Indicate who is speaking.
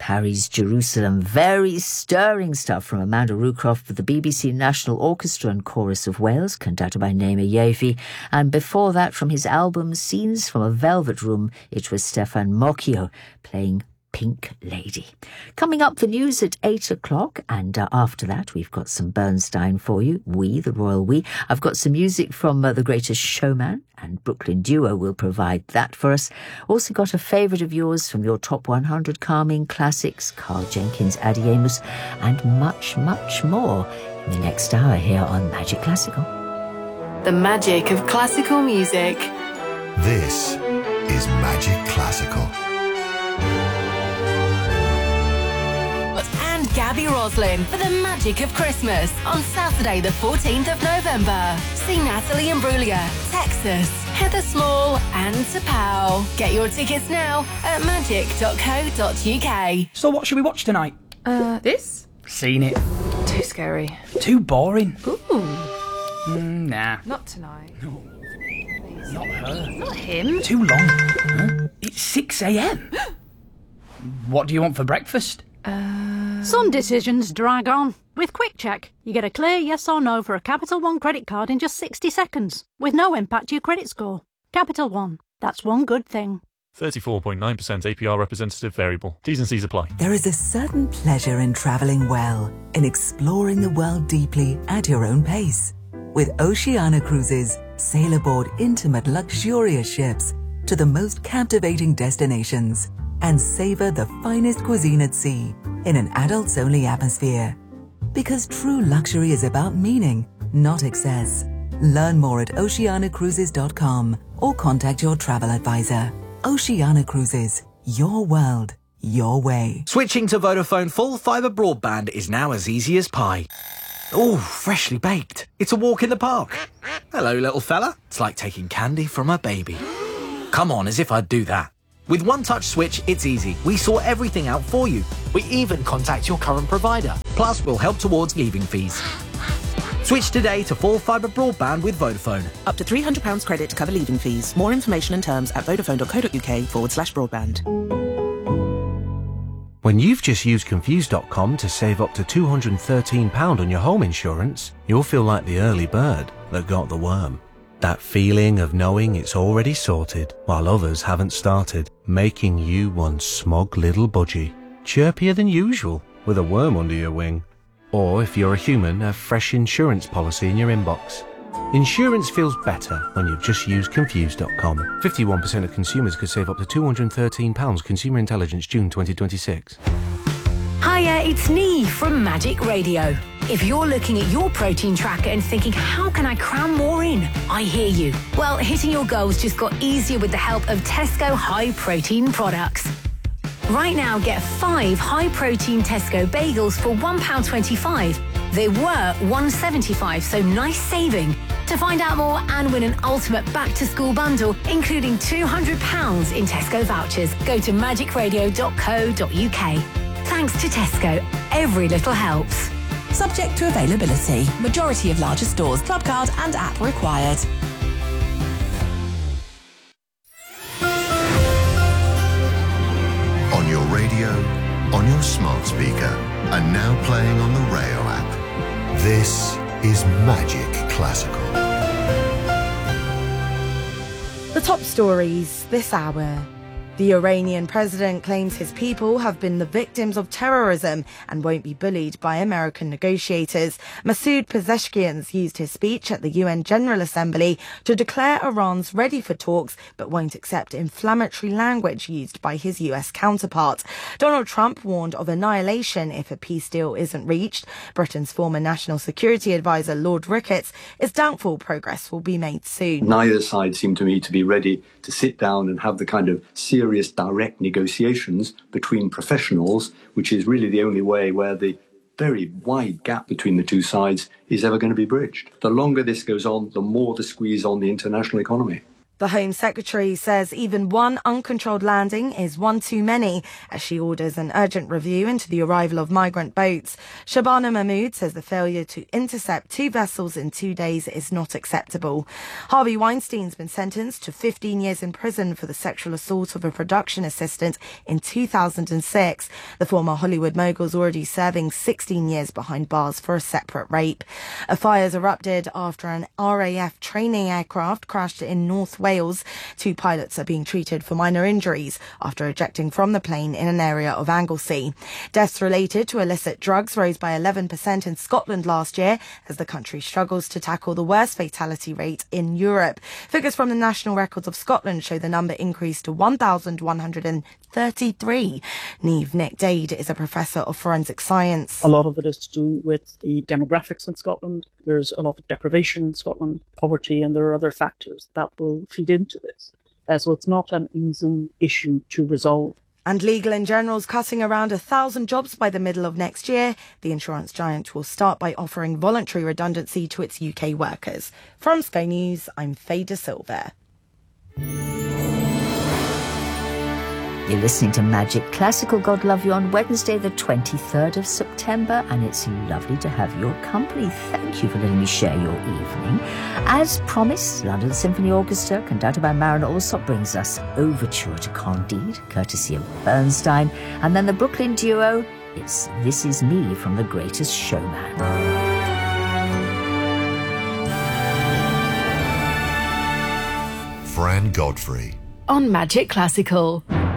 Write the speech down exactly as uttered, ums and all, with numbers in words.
Speaker 1: Harry's Jerusalem. Very stirring stuff from Amanda Rucroft with the B B C National Orchestra and Chorus of Wales, conducted by Naima Yefi. And before that, from his album Scenes from a Velvet Room, it was Stefan Mocchio playing Pink Lady. Coming up, the news at eight o'clock, and uh, after that we've got some Bernstein for you, We, the Royal We. I've got some music from uh, The Greatest Showman, and Brooklyn Duo will provide that for us. Also got a favourite of yours from your top one hundred calming classics, Carl Jenkins, Addy Amos, and much, much more in the next hour here on Magic Classical.
Speaker 2: The magic of classical music.
Speaker 3: This is Magic Classical.
Speaker 2: And Gabby Roslin for the magic of Christmas on Saturday the fourteenth of November. See Natalie Imbruglia, Texas, Heather Small and Tapau. Get your tickets now at magic dot co dot uk.
Speaker 4: So what should we watch tonight?
Speaker 5: Uh, this?
Speaker 4: Seen it.
Speaker 5: Too scary.
Speaker 4: Too boring.
Speaker 5: Ooh.
Speaker 4: Mm, nah.
Speaker 5: Not tonight.
Speaker 4: No.
Speaker 5: Please.
Speaker 4: Not her.
Speaker 5: Not him.
Speaker 4: Too long. Huh? It's six a.m. What do you want for breakfast?
Speaker 5: Uh...
Speaker 6: Some decisions drag on. With Quick Check, you get a clear yes or no for a Capital One credit card in just sixty seconds, with no impact to your credit score. Capital One, that's one good thing.
Speaker 7: thirty-four point nine percent A P R representative variable. T's and C's apply.
Speaker 8: There is a certain pleasure in travelling well, in exploring the world deeply at your own pace. With Oceania Cruises, sail aboard intimate, luxurious ships to the most captivating destinations and savour the finest cuisine at sea in an adults-only atmosphere. Because true luxury is about meaning, not excess. Learn more at oceania cruises dot com or contact your travel advisor. Oceania Cruises, your world, your way.
Speaker 9: Switching to Vodafone full fibre broadband is now as easy as pie. Ooh, freshly baked. It's a walk in the park. Hello, little fella. It's like taking candy from a baby. Come on, as if I'd do that. With One Touch Switch, it's easy. We sort everything out for you. We even contact your current provider. Plus, we'll help towards leaving fees. Switch today to full fibre broadband with Vodafone.
Speaker 10: Up to three hundred pounds credit to cover leaving fees. More information and terms at vodafone dot co dot uk forward slash broadband.
Speaker 11: When you've just used Confused dot com to save up to two hundred and thirteen pounds on your home insurance, you'll feel like the early bird that got the worm. That feeling of knowing it's already sorted while others haven't started, making you one smug little budgie, chirpier than usual with a worm under your wing. Or if you're a human, a fresh insurance policy in your inbox. Insurance feels better when you've just used Confused dot com. fifty-one percent of consumers could save up to two hundred and thirteen pounds. Consumer Intelligence, June twenty twenty-six.
Speaker 12: Hiya, it's Nee from Magic Radio. If you're looking at your protein tracker and thinking, how can I cram more in? I hear you. Well, hitting your goals just got easier with the help of Tesco high protein products. Right now, get five high protein Tesco bagels for one pound twenty-five. They were one pound seventy-five, so nice saving. To find out more and win an ultimate back to school bundle, including two hundred pounds in Tesco vouchers, go to magic radio dot co dot uk. Thanks to Tesco, every little helps.
Speaker 10: Subject to availability. Majority of larger stores, club card and app required.
Speaker 3: On your radio, on your smart speaker, and now playing on the Rayo app. This is Magic Classical.
Speaker 13: The top stories this hour. The Iranian president claims his people have been the victims of terrorism and won't be bullied by American negotiators. Masoud Pezeshkian used his speech at the U N General Assembly to declare Iran's ready for talks but won't accept inflammatory language used by his U S counterpart. Donald Trump warned of annihilation if a peace deal isn't reached. Britain's former National Security Advisor Lord Ricketts is doubtful progress will be made soon.
Speaker 14: Neither side seemed to me to be ready to sit down and have the kind of serious direct negotiations between professionals, which is really the only way where the very wide gap between the two sides is ever going to be bridged. The longer this goes on, the more the squeeze on the international economy.
Speaker 13: The Home Secretary says even one uncontrolled landing is one too many, as she orders an urgent review into the arrival of migrant boats. Shabana Mahmood says the failure to intercept two vessels in two days is not acceptable. Harvey Weinstein's been sentenced to fifteen years in prison for the sexual assault of a production assistant in two thousand six. The former Hollywood mogul's already serving sixteen years behind bars for a separate rape. A fire's erupted after an R A F training aircraft crashed in North Wales. Wales. Two pilots are being treated for minor injuries after ejecting from the plane in an area of Anglesey. Deaths related to illicit drugs rose by eleven percent in Scotland last year as the country struggles to tackle the worst fatality rate in Europe. Figures from the National Records of Scotland show the number increased to one thousand one hundred thirty-three. Niamh Nic Dade is a professor of forensic science.
Speaker 15: A lot of it is to do with the demographics in Scotland. There's a lot of deprivation in Scotland, poverty, and there are other factors that will feed into this. Uh, so it's not an easy issue to resolve.
Speaker 13: And Legal and General's cutting around a thousand jobs by the middle of next year. The insurance giant will start by offering voluntary redundancy to its U K workers. From Sky News, I'm Faye De Silva.
Speaker 1: You're listening to Magic Classical God Love You on Wednesday the twenty-third of September, and it's lovely to have your company. Thank you for letting me share your evening. As promised, London Symphony Orchestra, conducted by Marin Alsop, brings us Overture to Candide, courtesy of Bernstein, and then the Brooklyn duo, it's This Is Me from The Greatest Showman.
Speaker 3: Fran Godfrey
Speaker 2: on Magic Classical.